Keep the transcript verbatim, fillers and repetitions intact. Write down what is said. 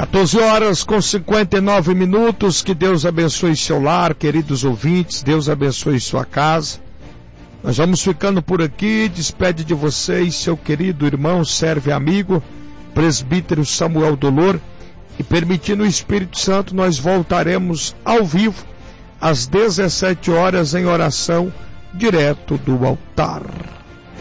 quatorze horas com cinquenta e nove minutos. Que Deus abençoe seu lar, queridos ouvintes. Deus abençoe sua casa. Nós vamos ficando por aqui. Despede de vocês seu querido irmão, servo e amigo, presbítero Samuel Dolor. E permitindo o Espírito Santo, nós voltaremos ao vivo às dezessete horas em oração direto do altar.